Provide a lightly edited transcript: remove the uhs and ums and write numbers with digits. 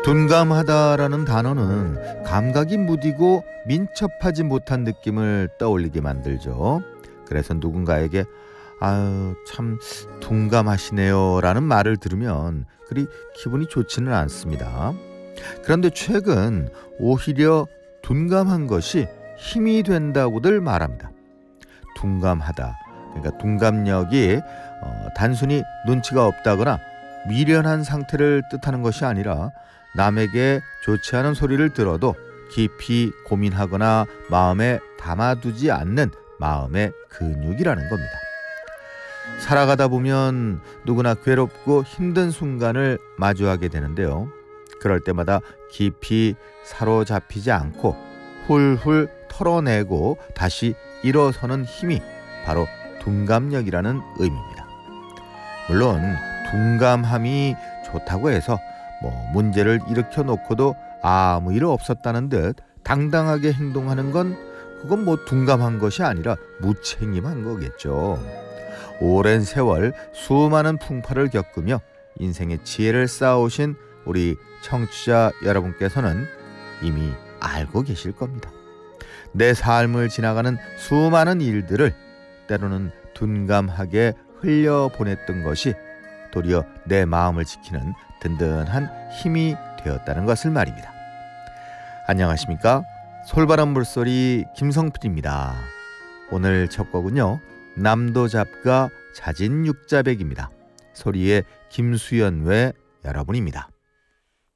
둔감하다라는 단어는 감각이 무디고 민첩하지 못한 느낌을 떠올리게 만들죠. 그래서 누군가에게 아유 참 둔감하시네요 라는 말을 들으면 그리 기분이 좋지는 않습니다. 그런데 최근 오히려 둔감한 것이 힘이 된다고들 말합니다. 둔감하다, 그러니까 둔감력이 단순히 눈치가 없다거나 미련한 상태를 뜻하는 것이 아니라 남에게 좋지 않은 소리를 들어도 깊이 고민하거나 마음에 담아두지 않는 마음의 근육이라는 겁니다. 살아가다 보면 누구나 괴롭고 힘든 순간을 마주하게 되는데요. 그럴 때마다 깊이 사로잡히지 않고 훌훌 털어내고 다시 일어서는 힘이 바로 둔감력이라는 의미입니다. 물론 둔감함이 좋다고 해서 문제를 일으켜 놓고도 아무 일 없었다는 듯 당당하게 행동하는 그건 둔감한 것이 아니라 무책임한 거겠죠. 오랜 세월 수많은 풍파를 겪으며 인생의 지혜를 쌓아오신 우리 청취자 여러분께서는 이미 알고 계실 겁니다. 내 삶을 지나가는 수많은 일들을 때로는 둔감하게 흘려보냈던 것이 도리어 내 마음을 지키는 든든한 힘이 되었다는 것을 말입니다. 안녕하십니까? 솔바람 물소리 김성필입니다. 오늘 첫 곡은요, 남도잡가 자진 육자백입니다. 소리의 김수연 외 여러분입니다.